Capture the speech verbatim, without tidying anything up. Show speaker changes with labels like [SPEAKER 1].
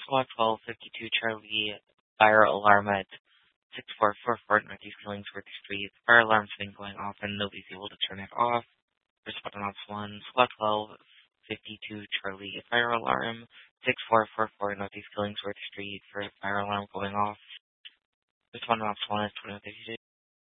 [SPEAKER 1] SWAT twelve fifty-two Charlie, fire alarm at six four four four Northeast Killingsworth Street. Fire alarm's been going off and nobody's able to turn it off. Response Ops one, SWAT twelve fifty-two Charlie, fire alarm, six four four four Northeast Killingsworth Street for a fire alarm going off. Response Ops one is twenty-one fifty-two.